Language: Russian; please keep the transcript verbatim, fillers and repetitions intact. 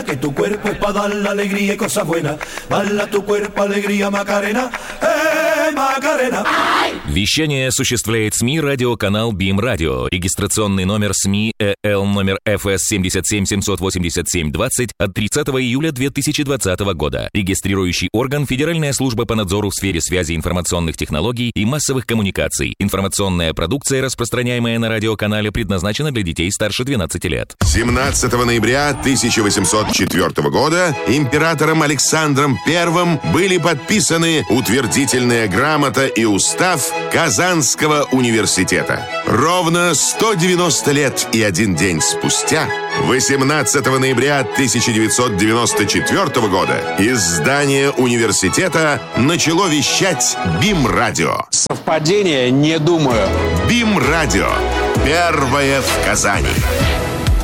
que tu cuerpo es para dar la alegría y cosas buenas. Bala tu cuerpo, alegría, Macarena, eh, Macarena. Вещание осуществляет СМИ радиоканал БИМ Радио. Регистрационный номер СМИ ЭЛ номер эф эс семь семь семь восемь семь двадцать от тридцатого июля две тысячи двадцатого года. Регистрирующий орган Федеральная служба по надзору в сфере связи информационных технологий и массовых коммуникаций. Информационная продукция, распространяемая на радиоканале, предназначена для детей старше двенадцати лет. семнадцатого ноября тысяча восемьсот четвёртого года императором Александром Первым были подписаны утвердительная грамота и устав Казанского университета. Ровно сто девяносто лет и один день спустя, восемнадцатого ноября тысяча девятьсот девяносто четвёртого года, из здания университета начало вещать БИМ Радио. Совпадение? Не думаю. БИМ Радио. Первое в Казани.